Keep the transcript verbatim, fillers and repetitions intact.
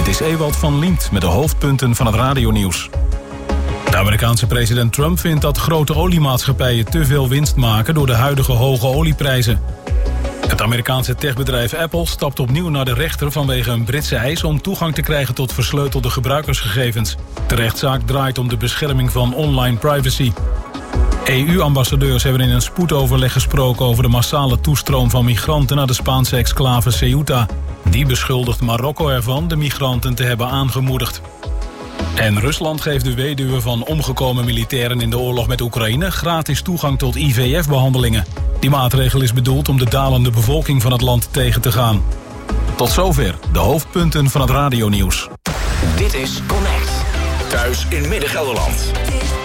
Dit is Ewald van Liemt met de hoofdpunten van het radionieuws. De Amerikaanse president Trump vindt dat grote oliemaatschappijen te veel winst maken door de huidige hoge olieprijzen. Het Amerikaanse techbedrijf Apple stapt opnieuw naar de rechter vanwege een Britse eis om toegang te krijgen tot versleutelde gebruikersgegevens. De rechtszaak draait om de bescherming van online privacy. E U-ambassadeurs hebben in een spoedoverleg gesproken over de massale toestroom van migranten naar de Spaanse exclave Ceuta. Die beschuldigt Marokko ervan de migranten te hebben aangemoedigd. En Rusland geeft de weduwen van omgekomen militairen in de oorlog met Oekraïne gratis toegang tot I V F-behandelingen. Die maatregel is bedoeld om de dalende bevolking van het land tegen te gaan. Tot zover de hoofdpunten van het radionieuws. Dit is Connect. Thuis in Midden-Gelderland.